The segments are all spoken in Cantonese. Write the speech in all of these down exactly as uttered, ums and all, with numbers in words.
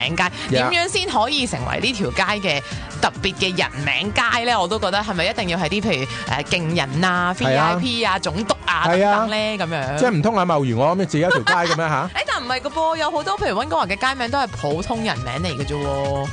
名街，點樣先可以成為呢條街嘅特別嘅人名街咧？我都覺得係咪一定要係啲譬如誒勁人啊、V I P 啊、總督啊等等咧咁樣？ 即係唔通阿茂如我咁自己一條街咁樣嚇？ 誒，但唔係個噃，有好多譬如溫哥華嘅街名都係普通人名嚟嘅啫喎。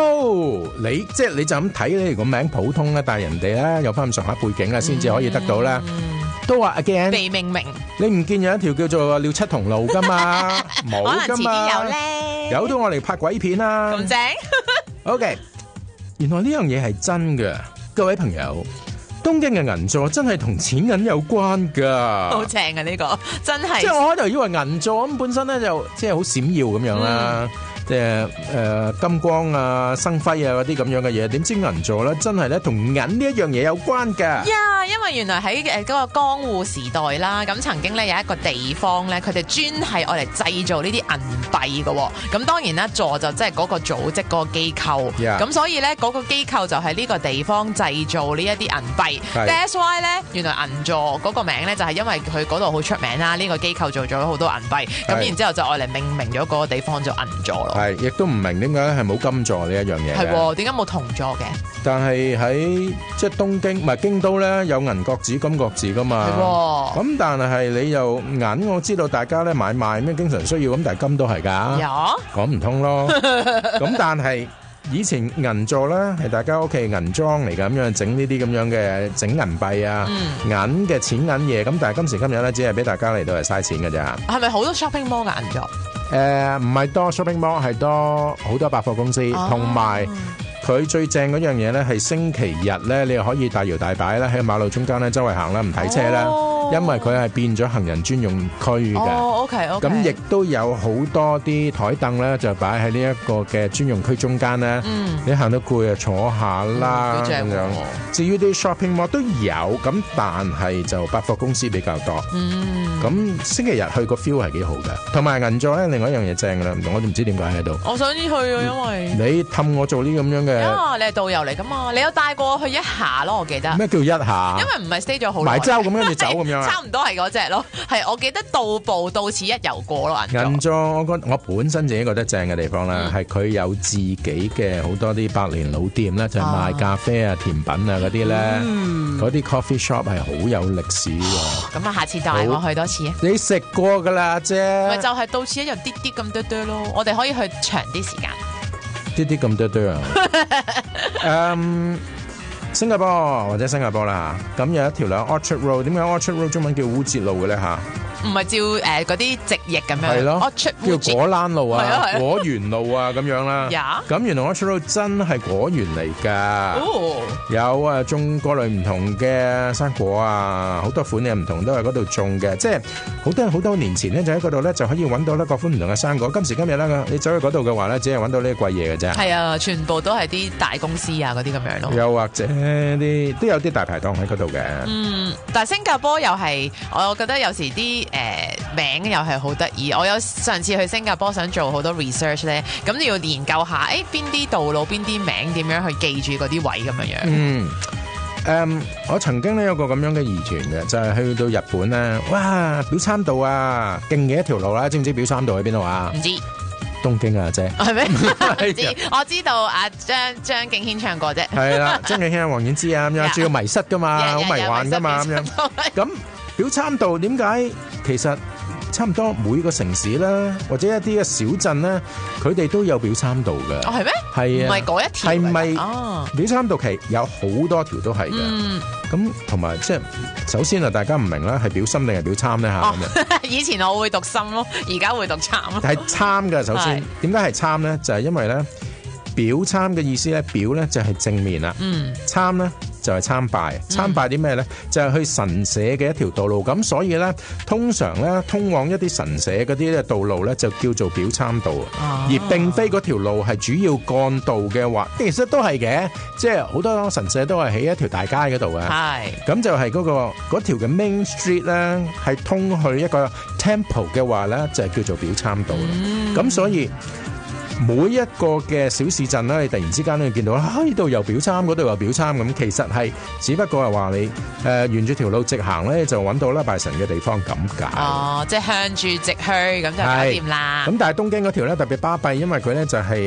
No， 你即係你就咁睇你個名普通咧，但係人哋咧有翻咁上下背景啊，先至可以得到咧。都話 again 被命名， 你唔見有一條叫做廖七同路噶嘛？冇噶嘛？ 可能遲啲有咧， 有到我嚟拍鬼片啦。 咁正。 OK， 原來呢樣嘢係真嘅，各位朋友，東京嘅銀座真係同錢銀有關噶。 好正啊！呢個真係。 即係我開頭以為銀座咁本身咧就即係好閃耀咁樣啦。嗯即係誒金光啊、生輝啊嗰啲咁樣嘅嘢，點知銀座咧真係咧同銀呢一樣嘢有關㗎。 呀，yeah, 因為原來喺誒嗰個江戶時代啦，咁曾經咧有一個地方咧，佢哋專係愛嚟製造呢啲銀幣嘅。咁當然啦，座就即係嗰個組織嗰個機構。咁 Yeah. 所以咧嗰個機構就係呢個地方製造呢一啲銀幣。That's why 咧，原來銀座嗰個名咧就係因為佢嗰度好出名啦。呢、呢個機構做咗好多銀幣，咁然之後就愛嚟命名咗嗰個地方做銀座咯。 係，亦都唔明點解係冇金座呢一樣嘢。 係喎，點解冇銅座嘅？ 但係喺即係東京唔係京都咧，有銀閣寺、金閣寺噶嘛。 係喎。 咁但係你又銀，我知道大家咧買賣咩經常需要，咁但係金都係㗎。 有。 講唔通咯。咁但係以前銀座咧係大家屋企銀莊嚟㗎，咁樣整呢啲咁樣嘅整銀幣啊、銀嘅錢銀嘢。咁但係今時今日咧，只係俾大家嚟到係嘥錢㗎咋。 係咪好多 shopping mall 嘅銀座？ 誒唔係多 shopping mall，係多好多百貨公司，同埋佢最正嗰樣嘢咧係星期日咧，你又可以大搖大擺咧喺馬路中間咧周圍行啦，唔睇車啦。 哦因為佢係變咗行人專用區嘅， 哦，OK OK， 咁亦都有好多啲台凳咧，就擺喺呢一個嘅專用區中間咧。嗯，你行到攰啊，坐下啦咁樣。至於啲 shopping mall 都有，咁但係就百貨公司比較多。嗯，咁星期日去個 feel 係幾好嘅，同埋銀座咧，另外一樣嘢正㗎啦，我都唔知點解喺度。 我想去啊，因為你氹我做呢咁樣嘅， 啊，你係導遊嚟㗎嘛，你有帶過我去一下咯，我記得。 咩叫一下？ 因為唔係 stay 咗好耐。 埋周咁跟住走咁樣。 差唔多係嗰隻咯，係我記得到步到此一遊過咯。 銀座，我覺我本身自己覺得正嘅地方咧，係佢、嗯、有自己嘅好多啲百年老店咧，就係、賣咖啡啊、甜品啊嗰啲咧，嗰啲、嗯、coffee shop 係好有歷史喎。咁啊，下次帶我去多次啊！你食過㗎啦，姐。咪就係到此一遊啲啲咁多多咯，我哋可以去長啲時間。啲啲咁多多啊！嗯。新加坡或者新加坡啦嚇，咁有一條兩 Orchard Road， 點解 Orchard Road 中文叫烏節路嘅咧嚇？唔係照誒嗰啲直譯咁樣，係咯，叫果欄路啊、果園路啊咁樣啦。咁原來 Orchard Road 真係果園嚟㗎，有啊種各類唔同嘅生果啊，好多款嘅唔同都喺嗰度種嘅，即係好多好多年前咧就喺嗰度咧就可以揾到咧各款唔同嘅生果。今時今日咧你走去嗰度嘅話咧，只係揾到呢啲貴嘢嘅啫。係啊，全部都係啲大公司啊嗰啲咁樣咯。又或者啲都有啲大排檔喺嗰度嘅。嗯，但係新加坡又係，我覺得有時啲。誒、呃、名又係好得意，我有上次去新加坡想做好多 research 咧，咁你要研究下，誒邊啲道路邊啲名點樣去記住嗰啲位咁樣樣。嗯，誒、um, 我曾經咧有個咁樣嘅疑團嘅，就係、是、去到日本咧，哇表參道啊，勁嘅一條路啦，知唔知表參道喺邊度啊？唔知。東京啊，姐係咩？唔知，我知道阿張張敬軒唱過啫。係啦，張敬軒啊，黃婉之啊咁樣，仲要迷失噶嘛，好迷幻噶嘛咁樣。咁表參道點解其實差唔多每個城市啦，或者一啲嘅小鎮咧，佢哋都有表參道嘅。哦，係咩？係啊，唔係嗰一條。係咪？哦，表參道其有好多條都係嘅。嗯。咁同埋即係首先啊，大家唔明啦，係表心定係表參咧嚇？哦，以前我會讀心咯，而家會讀參。係參嘅，首先點解係參咧？就係因為咧表參嘅意思咧，表咧就係正面啦。嗯。參咧就係參拜，參拜啲咩咧？就係去神社嘅一條道路。咁所以咧，通常咧通往一啲神社嗰啲咧道路咧就叫做表參道，而並非嗰條路係主要幹道嘅話，其實都係嘅，即係好多神社都係喺一條大街嗰度嘅。係，咁就係嗰個嗰條嘅 Main Street 咧，係通去一個 Temple 嘅話咧，就係叫做表參道啦。咁所以每一個嘅小市鎮咧，你突然之間咧見到啊呢度有表參，嗰度有表參咁，其實係只不過係話你誒、呃、沿住條路直行咧，就揾到啦拜神嘅地方咁解。 哦，即係向住直去咁就搞掂啦。 咁但係東京嗰條咧特別巴閉，因為佢咧就係、是。